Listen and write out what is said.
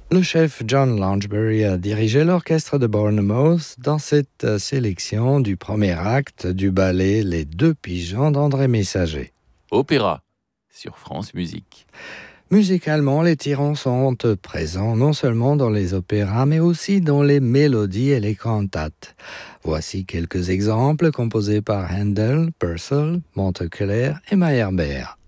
Le chef John Langebury a dirigé l'orchestre de Bournemouth dans cette sélection du premier acte du ballet Les Deux Pigeons d'André Messager. Opéra sur France Musique. Musicalement, les Tyrans sont présents non seulement dans les opéras, mais aussi dans les mélodies et les cantates. Voici quelques exemples composés par Handel, Purcell, Montekeller et Meyerbeer.